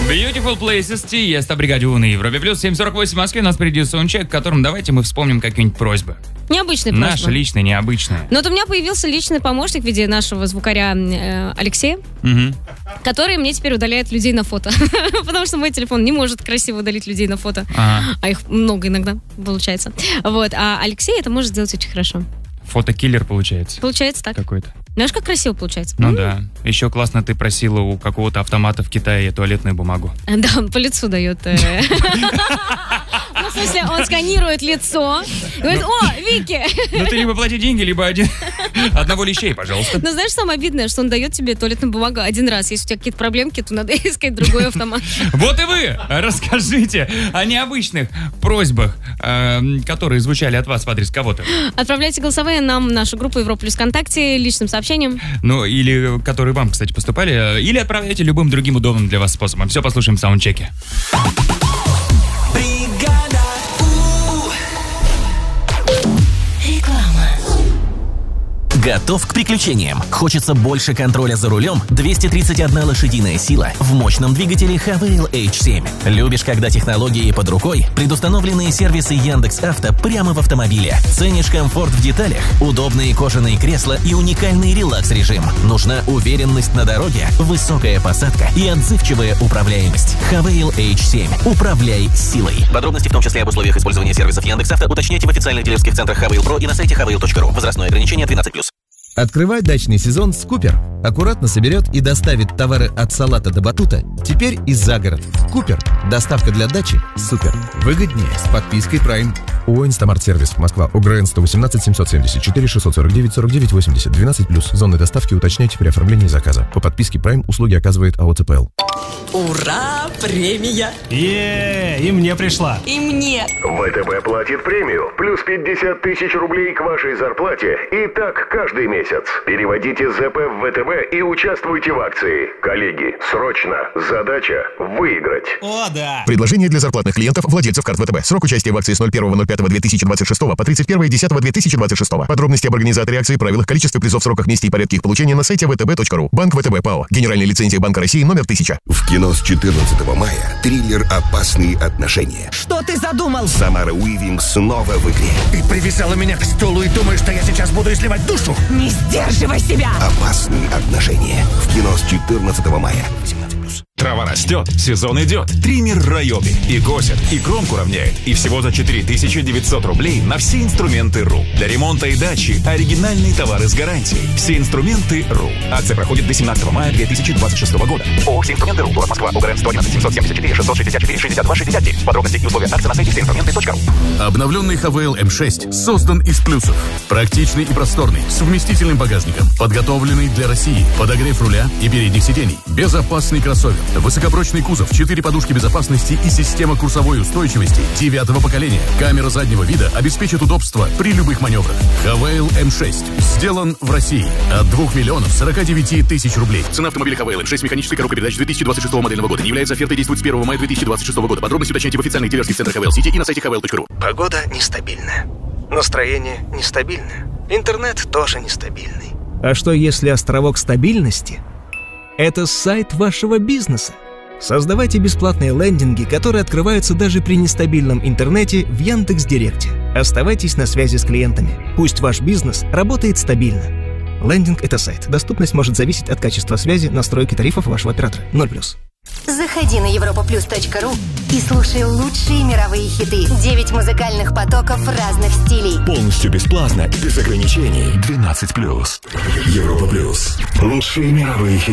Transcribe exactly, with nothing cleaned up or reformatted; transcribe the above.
Beautiful Places, Тиеста, Бригаде У на Европе Плюс, семь сорок восемь в Москве. У нас впереди саундчек, в котором давайте мы вспомним какие-нибудь просьбы. Необычные просьбы. Наши личные, необычные. Но вот у меня появился личный помощник в виде нашего звукаря э, Алексея, угу. который мне теперь удаляет людей на фото. Потому что мой телефон не может красиво удалить людей на фото. Ага. А их много иногда получается. Вот. А Алексей это может сделать очень хорошо. Фотокиллер получается. Получается так. Какой-то. Знаешь, как красиво получается? Ну М-м. да. Еще классно ты просила у какого-то автомата в Китае туалетную бумагу. Да, он по лицу дает. Ну, в смысле, он сканирует лицо и говорит: о, Вики! Ну ты либо плати деньги, либо один... одного лещей, пожалуйста. Ну, знаешь, самое обидное, что он дает тебе туалетную бумагу один раз. Если у тебя какие-то проблемки, то надо искать другой автомат. Вот и вы расскажите о необычных просьбах, которые звучали от вас в адрес кого-то. Отправляйте голосовые нам в нашу группу Европа Плюс ВКонтакте личным сообщением. Ну, или которые вам, кстати, поступали. Или отправляйте любым другим удобным для вас способом. Все послушаем в саундчеке. Готов к приключениям? Хочется больше контроля за рулем? двести тридцать одна лошадиная сила в мощном двигателе Хавейл эйч семь. Любишь, когда технологии под рукой? Предустановленные сервисы Яндекс.Авто прямо в автомобиле. Ценишь комфорт в деталях? Удобные кожаные кресла и уникальный релакс-режим. Нужна уверенность на дороге? Высокая посадка и отзывчивая управляемость. Хавейл эйч семь. Управляй силой. Подробности, в том числе об условиях использования сервисов Яндекс.Авто, уточняйте в официальных дилерских центрах Хавейл Про и на сайте хавейл точка ру. Возрастное ограничение двенадцать плюс. Открывай дачный сезон с Купер. Аккуратно соберет и доставит товары от салата до батута. Теперь и за город. Купер. Доставка для дачи. Супер. Выгоднее с подпиской Prime. ООО «Инстамарт-сервис». Москва. ОГРН сто восемнадцать семьсот семьдесят четыре шестьсот сорок девять сорок девять восемьдесят. двенадцать плюс. Зоны доставки уточняйте при оформлении заказа. По подписке Prime услуги оказывает АО ЦПЛ. Ура! Премия! Е, и мне пришла. И мне! ВТБ платит премию. Плюс пятьдесят тысяч рублей к вашей зарплате. И так каждый месяц. Переводите ЗП в ВТБ и участвуйте в акции. Коллеги, срочно. Задача выиграть. О, да! Предложение для зарплатных клиентов, владельцев карт ВТБ. Срок участия в акции с ноль первого ноль пятого две тысячи двадцать шестого по тридцать первое десятого две тысячи двадцать шестого. Подробности об организаторе акции, правилах, количестве призов, сроках, месте и порядке их получения на сайте вэ тэ бэ точка ру. Банк ВТБ ПАО. Генеральная лицензия Банка России номер тысяча. В кино с четырнадцатого мая триллер «Опасные отношения». Что ты задумал? Самара Уивинг снова в игре. Ты привязала меня к стулу и думаешь, что я сейчас буду изливать душу? Не сдерживай себя! «Опасные отношения». В кино с четырнадцатого мая. Трава растет, сезон идет, триммер Райоби и косит, и кромку равняет, и всего за четыре тысячи девятьсот рублей на все инструменты РУ. Для ремонта и дачи оригинальные товары с гарантией. Все инструменты РУ. Акция проходит до семнадцатого мая две тысячи двадцать шестого года. ООО «Все инструменты РУ», город Москва, ОГРН сто одиннадцать семьсот семьдесят четыре шестьсот шестьдесят четыре шестьдесят два шестьдесят девять. Подробности и условия акции на сайте все инструменты точка ру. Обновленный Хавейл эм шесть создан из плюсов. Практичный и просторный, с вместительным багажником, подготовленный для России, подогрев руля и передних сидений, безопасный кроссовер, высокопрочный кузов, четыре подушки безопасности и система курсовой устойчивости девятого поколения. Камера заднего вида обеспечит удобство при любых маневрах. Хавейл эм шесть сделан в России от двух миллионов сорока девяти тысяч рублей. Цена автомобиля Хавейл эм шесть механической коробкой передач две тысячи двадцать шестого модельного года не является офертой, действует с первого мая две тысячи двадцать шестого года. Подробности уточняйте в официальных дилерских центрах Хавейл Сити и на сайте хавейл точка ру. Погода нестабильная. Настроение нестабильное. Интернет тоже нестабильный. А что если островок стабильности – это сайт вашего бизнеса? Создавайте бесплатные лендинги, которые открываются даже при нестабильном интернете в Яндекс.Директе. Оставайтесь на связи с клиентами. Пусть ваш бизнес работает стабильно. Лендинг – это сайт. Доступность может зависеть от качества связи, настройки тарифов вашего оператора. ноль плюс. Заходи на европа плюс точка ру и слушай лучшие мировые хиты. Девять музыкальных потоков разных стилей. Полностью бесплатно, без ограничений. двенадцать плюс. Европа плюс. Лучшие мировые хиты.